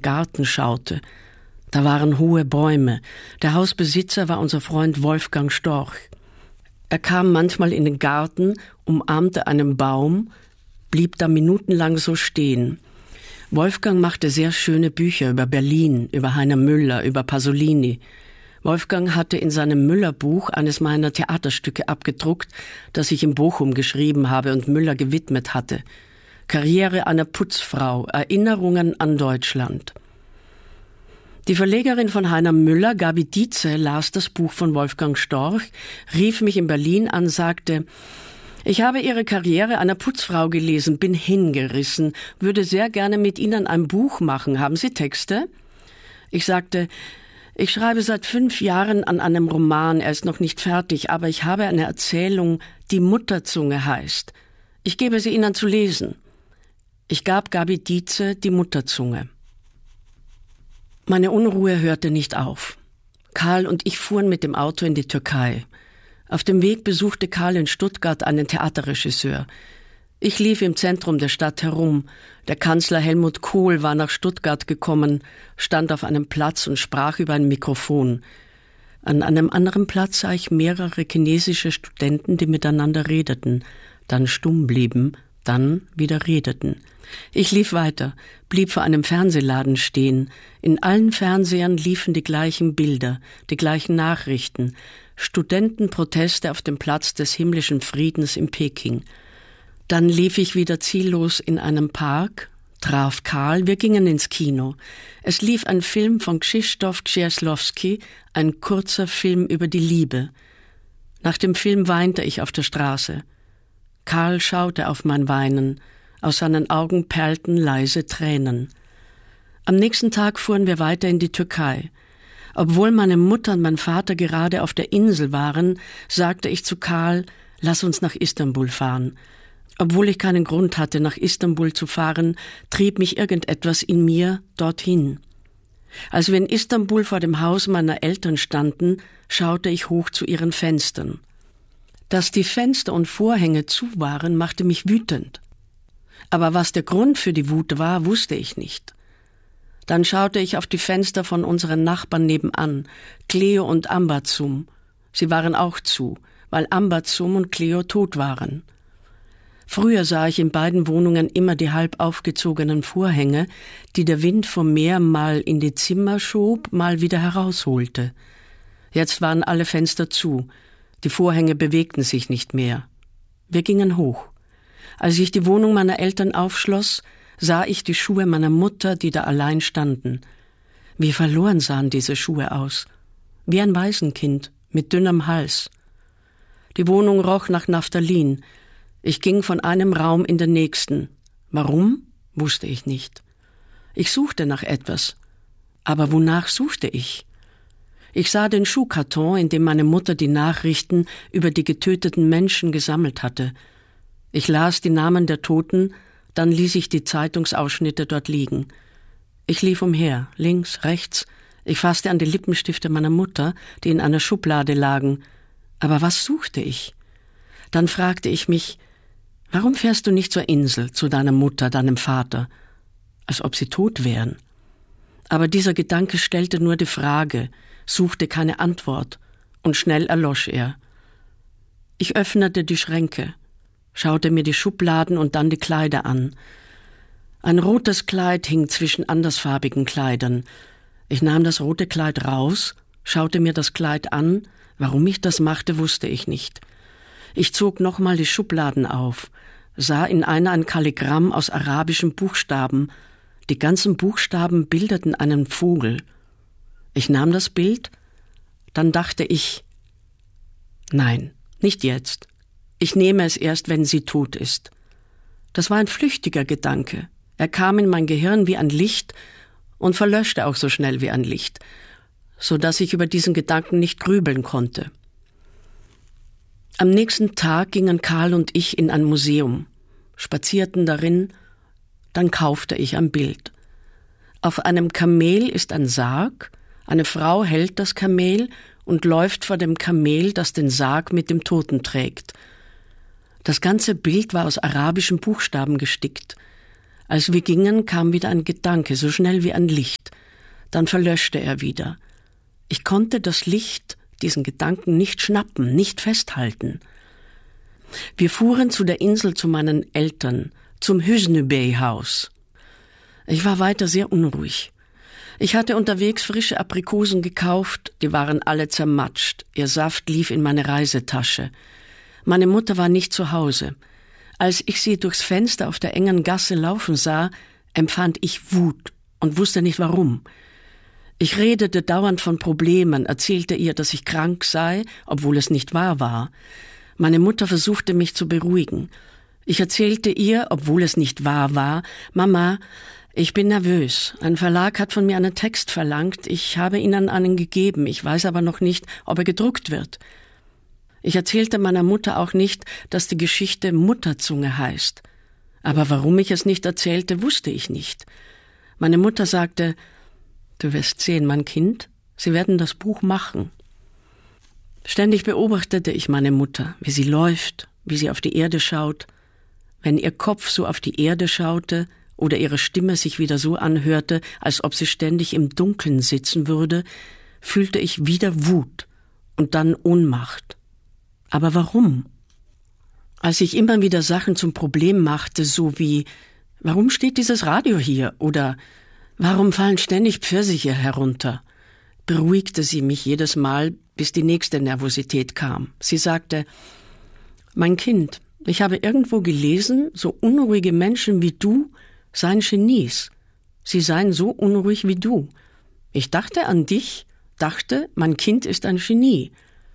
Garten schaute. Da waren hohe Bäume. Der Hausbesitzer war unser Freund Wolfgang Storch. Er kam manchmal in den Garten, umarmte einen Baum, blieb da minutenlang so stehen. Wolfgang machte sehr schöne Bücher über Berlin, über Heiner Müller, über Pasolini. Wolfgang hatte in seinem Müller-Buch eines meiner Theaterstücke abgedruckt, das ich in Bochum geschrieben habe und Müller gewidmet hatte. Karriere einer Putzfrau, Erinnerungen an Deutschland. Die Verlegerin von Heiner Müller, Gabi Dietze, las das Buch von Wolfgang Storch, rief mich in Berlin an, sagte: Ich habe Ihre Karriere einer Putzfrau gelesen, bin hingerissen, würde sehr gerne mit Ihnen ein Buch machen. Haben Sie Texte? Ich sagte: Ich schreibe seit 5 Jahren an einem Roman, er ist noch nicht fertig, aber ich habe eine Erzählung, die Mutterzunge heißt. Ich gebe sie Ihnen zu lesen. Ich gab Gabi Dietze die Mutterzunge. Meine Unruhe hörte nicht auf. Karl und ich fuhren mit dem Auto in die Türkei. Auf dem Weg besuchte Karl in Stuttgart einen Theaterregisseur. Ich lief im Zentrum der Stadt herum. Der Kanzler Helmut Kohl war nach Stuttgart gekommen, stand auf einem Platz und sprach über ein Mikrofon. An einem anderen Platz sah ich mehrere chinesische Studenten, die miteinander redeten, dann stumm blieben, dann wieder redeten. Ich lief weiter, blieb vor einem Fernsehladen stehen. In allen Fernsehern liefen die gleichen Bilder, die gleichen Nachrichten. Studentenproteste auf dem Platz des himmlischen Friedens in Peking. Dann lief ich wieder ziellos in einem Park, traf Karl, wir gingen ins Kino. Es lief ein Film von Krzysztof Kieślowski, ein kurzer Film über die Liebe. Nach dem Film weinte ich auf der Straße. Karl schaute auf mein Weinen. Aus seinen Augen perlten leise Tränen. Am nächsten Tag fuhren wir weiter in die Türkei. Obwohl meine Mutter und mein Vater gerade auf der Insel waren, sagte ich zu Karl: Lass uns nach Istanbul fahren. Obwohl ich keinen Grund hatte, nach Istanbul zu fahren, trieb mich irgendetwas in mir dorthin. Als wir in Istanbul vor dem Haus meiner Eltern standen, schaute ich hoch zu ihren Fenstern. Dass die Fenster und Vorhänge zu waren, machte mich wütend. Aber was der Grund für die Wut war, wusste ich nicht. Dann schaute ich auf die Fenster von unseren Nachbarn nebenan, Cleo und Ambazum. Sie waren auch zu, weil Ambazum und Cleo tot waren. Früher sah ich in beiden Wohnungen immer die halb aufgezogenen Vorhänge, die der Wind vom Meer mal in die Zimmer schob, mal wieder herausholte. Jetzt waren alle Fenster zu, die Vorhänge bewegten sich nicht mehr. Wir gingen hoch. Als ich die Wohnung meiner Eltern aufschloss, sah ich die Schuhe meiner Mutter, die da allein standen. Wie verloren sahen diese Schuhe aus. Wie ein Waisenkind, mit dünnem Hals. Die Wohnung roch nach Naphthalin. Ich ging von einem Raum in den nächsten. Warum? Wusste ich nicht. Ich suchte nach etwas. Aber wonach suchte ich? Ich sah den Schuhkarton, in dem meine Mutter die Nachrichten über die getöteten Menschen gesammelt hatte. Ich las die Namen der Toten, dann ließ ich die Zeitungsausschnitte dort liegen. Ich lief umher, links, rechts. Ich fasste an die Lippenstifte meiner Mutter, die in einer Schublade lagen. Aber was suchte ich? Dann fragte ich mich: Warum fährst du nicht zur Insel, zu deiner Mutter, deinem Vater? Als ob sie tot wären. Aber dieser Gedanke stellte nur die Frage, suchte keine Antwort, und schnell erlosch er. Ich öffnete die Schränke, schaute mir die Schubladen und dann die Kleider an. Ein rotes Kleid hing zwischen andersfarbigen Kleidern. Ich nahm das rote Kleid raus, schaute mir das Kleid an. Warum ich das machte, wusste ich nicht. Ich zog nochmal die Schubladen auf, sah in einer ein Kalligramm aus arabischen Buchstaben. Die ganzen Buchstaben bildeten einen Vogel. Ich nahm das Bild, dann dachte ich: Nein, nicht jetzt. Ich nehme es erst, wenn sie tot ist. Das war ein flüchtiger Gedanke. Er kam in mein Gehirn wie ein Licht und verlöschte auch so schnell wie ein Licht, so dass ich über diesen Gedanken nicht grübeln konnte. Am nächsten Tag gingen Karl und ich in ein Museum, spazierten darin, dann kaufte ich ein Bild. Auf einem Kamel ist ein Sarg, eine Frau hält das Kamel und läuft vor dem Kamel, das den Sarg mit dem Toten trägt. Das ganze Bild war aus arabischen Buchstaben gestickt. Als wir gingen, kam wieder ein Gedanke, so schnell wie ein Licht. Dann verlöschte er wieder. Ich konnte das Licht, diesen Gedanken nicht schnappen, nicht festhalten. Wir fuhren zu der Insel zu meinen Eltern, zum Hüsnü-Bey-Haus. Ich war weiter sehr unruhig. Ich hatte unterwegs frische Aprikosen gekauft, die waren alle zermatscht. Ihr Saft lief in meine Reisetasche. Meine Mutter war nicht zu Hause. Als ich sie durchs Fenster auf der engen Gasse laufen sah, empfand ich Wut und wusste nicht warum. Ich redete dauernd von Problemen, erzählte ihr, dass ich krank sei, obwohl es nicht wahr war. Meine Mutter versuchte mich zu beruhigen. Ich erzählte ihr, obwohl es nicht wahr war, Mama, ich bin nervös. Ein Verlag hat von mir einen Text verlangt. Ich habe ihn an einen gegeben. Ich weiß aber noch nicht, ob er gedruckt wird. Ich erzählte meiner Mutter auch nicht, dass die Geschichte Mutterzunge heißt. Aber warum ich es nicht erzählte, wusste ich nicht. Meine Mutter sagte, du wirst sehen, mein Kind, sie werden das Buch machen. Ständig beobachtete ich meine Mutter, wie sie läuft, wie sie auf die Erde schaut. Wenn ihr Kopf so auf die Erde schaute, oder ihre Stimme sich wieder so anhörte, als ob sie ständig im Dunkeln sitzen würde, fühlte ich wieder Wut und dann Ohnmacht. Aber warum? Als ich immer wieder Sachen zum Problem machte, so wie, warum steht dieses Radio hier? Oder warum fallen ständig Pfirsiche herunter? Beruhigte sie mich jedes Mal, bis die nächste Nervosität kam. Sie sagte, mein Kind, ich habe irgendwo gelesen, so unruhige Menschen wie du seien Genies. Sie seien so unruhig wie du. Ich dachte an dich, dachte, mein Kind ist ein Genie.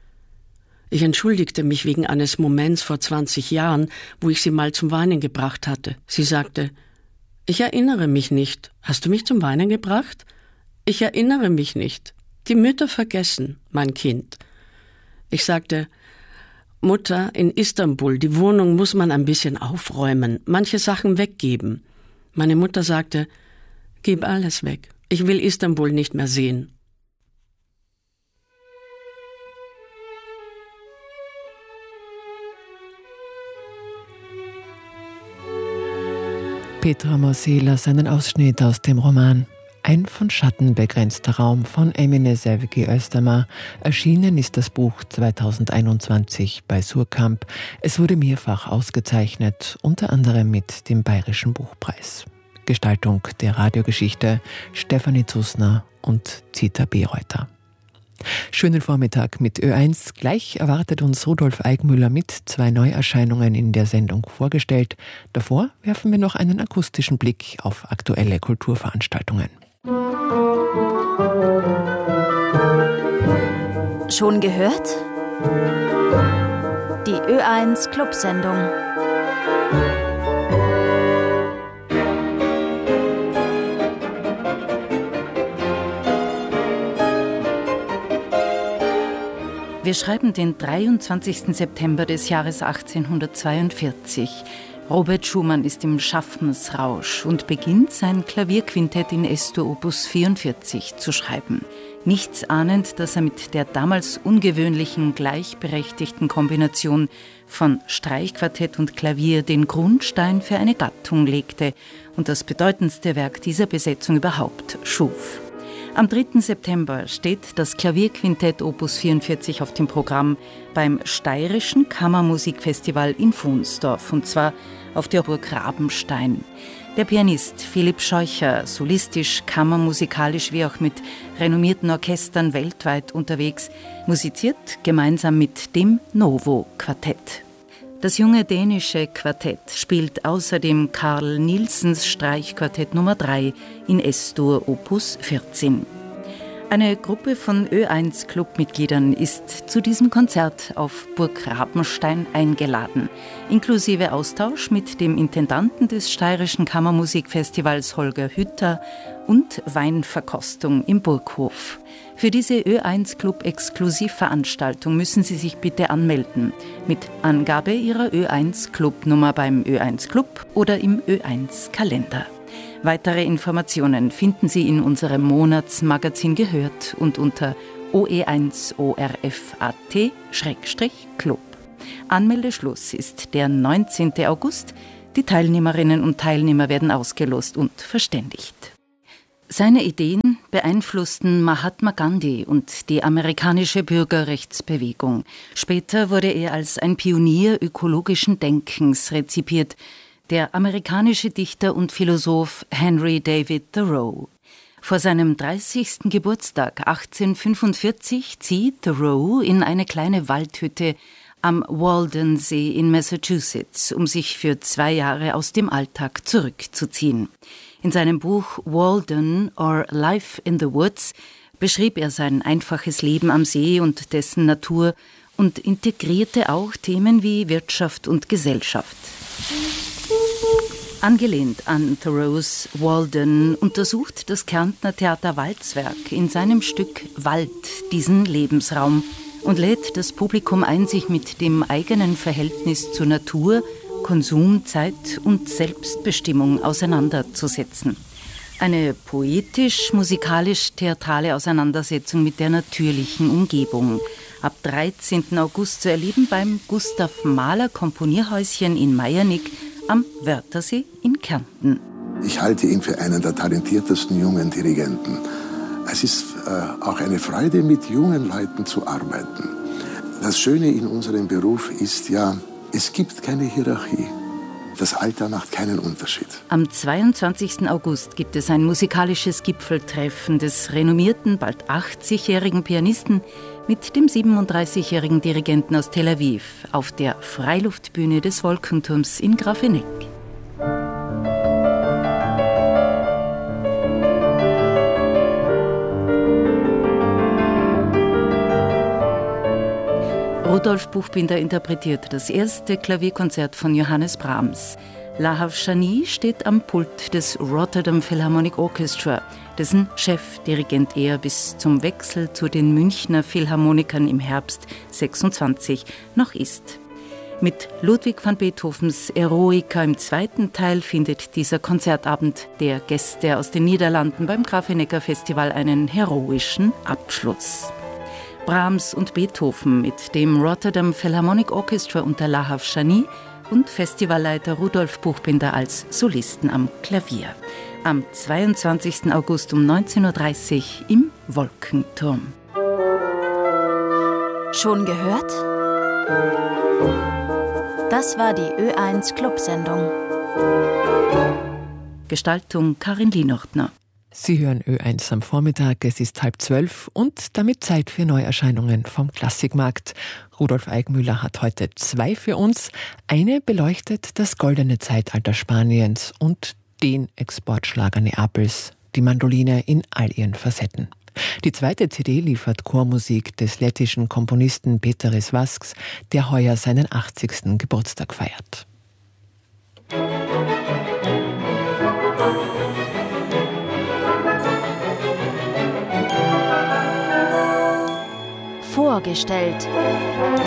Ich entschuldigte mich wegen eines Moments vor 20 Jahren, wo ich sie mal zum Weinen gebracht hatte. Sie sagte, ich erinnere mich nicht. Hast du mich zum Weinen gebracht? Ich erinnere mich nicht. Die Mütter vergessen, mein Kind. Ich sagte, Mutter, in Istanbul, die Wohnung muss man ein bisschen aufräumen, manche Sachen weggeben. Meine Mutter sagte, gib alles weg, ich will Istanbul nicht mehr sehen. Petra Morsi las einen Ausschnitt aus dem Roman Ein von Schatten begrenzter Raum von Emine Sevgi Özdemir. Erschienen ist das Buch 2021 bei Surkamp. Es wurde mehrfach ausgezeichnet, unter anderem mit dem Bayerischen Buchpreis. Gestaltung der Radiogeschichte Stefanie Zusner und Zita Bereuter. Schönen Vormittag mit Ö1. Gleich erwartet uns Rudolf Eigmüller mit 2 Neuerscheinungen in der Sendung vorgestellt. Davor werfen wir noch einen akustischen Blick auf aktuelle Kulturveranstaltungen. Schon gehört? Die Ö1 Clubsendung. Wir schreiben den 23. September des Jahres 1842. Robert Schumann ist im Schaffensrausch und beginnt sein Klavierquintett in Es-Dur Opus 44 zu schreiben. Nichts ahnend, dass er mit der damals ungewöhnlichen, gleichberechtigten Kombination von Streichquartett und Klavier den Grundstein für eine Gattung legte und das bedeutendste Werk dieser Besetzung überhaupt schuf. Am 3. September steht das Klavierquintett Opus 44 auf dem Programm beim Steirischen Kammermusikfestival in Funsdorf, und zwar auf der Burg Rabenstein. Der Pianist Philipp Scheucher, solistisch, kammermusikalisch wie auch mit renommierten Orchestern weltweit unterwegs, musiziert gemeinsam mit dem Novo-Quartett. Das junge dänische Quartett spielt außerdem Carl Nielsens Streichquartett Nummer 3 in Es-Dur Opus 14. Eine Gruppe von Ö1-Clubmitgliedern ist zu diesem Konzert auf Burg Rabenstein eingeladen, inklusive Austausch mit dem Intendanten des Steirischen Kammermusikfestivals Holger Hütter und Weinverkostung im Burghof. Für diese Ö1-Club-Exklusivveranstaltung müssen Sie sich bitte anmelden, mit Angabe Ihrer Ö1-Club-Nummer beim Ö1-Club oder im Ö1-Kalender. Weitere Informationen finden Sie in unserem Monatsmagazin Gehört und unter oe1orf.at/club. Anmeldeschluss ist der 19. August Die Teilnehmerinnen und Teilnehmer werden ausgelost und verständigt. Seine Ideen beeinflussten Mahatma Gandhi und die amerikanische Bürgerrechtsbewegung. Später wurde er als ein Pionier ökologischen Denkens rezipiert, der amerikanische Dichter und Philosoph Henry David Thoreau. Vor seinem 30. Geburtstag 1845 zieht Thoreau in eine kleine Waldhütte am Waldensee in Massachusetts, um sich für 2 Jahre aus dem Alltag zurückzuziehen. In seinem Buch Walden or Life in the Woods beschrieb er sein einfaches Leben am See und dessen Natur und integrierte auch Themen wie Wirtschaft und Gesellschaft. Angelehnt an Thoreaus Walden untersucht das Kärntner Theater Waldswerk in seinem Stück Wald diesen Lebensraum und lädt das Publikum ein, sich mit dem eigenen Verhältnis zur Natur, Konsum, Zeit und Selbstbestimmung auseinanderzusetzen. Eine poetisch-musikalisch-theatrale Auseinandersetzung mit der natürlichen Umgebung. Ab 13. August zu erleben beim Gustav Mahler Komponierhäuschen in Meiernigg am Wörthersee in Kärnten. Ich halte ihn für einen der talentiertesten jungen Dirigenten. Es ist auch eine Freude, mit jungen Leuten zu arbeiten. Das Schöne in unserem Beruf ist ja, es gibt keine Hierarchie. Das Alter macht keinen Unterschied. Am 22. August gibt es ein musikalisches Gipfeltreffen des renommierten, bald 80-jährigen Pianisten mit dem 37-jährigen Dirigenten aus Tel Aviv auf der Freiluftbühne des Wolkenturms in Grafeneck. Rudolf Buchbinder interpretiert das erste Klavierkonzert von Johannes Brahms. Lahav Shani steht am Pult des Rotterdam Philharmonic Orchestra, dessen Chefdirigent er bis zum Wechsel zu den Münchner Philharmonikern im Herbst 26 noch ist. Mit Ludwig van Beethovens Eroica im zweiten Teil findet dieser Konzertabend der Gäste aus den Niederlanden beim Grafenecker Festival einen heroischen Abschluss. Brahms und Beethoven mit dem Rotterdam Philharmonic Orchestra unter Lahav Shani und Festivalleiter Rudolf Buchbinder als Solisten am Klavier. Am 22. August um 19.30 Uhr im Wolkenturm. Schon gehört? Das war die Ö1 Clubsendung. Gestaltung Karin Lienortner. Sie hören Ö1 am Vormittag, es ist 11:30 und damit Zeit für Neuerscheinungen vom Klassikmarkt. Rudolf Eigmüller hat heute 2 für uns. Eine beleuchtet das goldene Zeitalter Spaniens und den Exportschlager Neapels, die Mandoline in all ihren Facetten. Die zweite CD liefert Chormusik des lettischen Komponisten Péteris Vasks, der heuer seinen 80. Geburtstag feiert. Vorgestellt.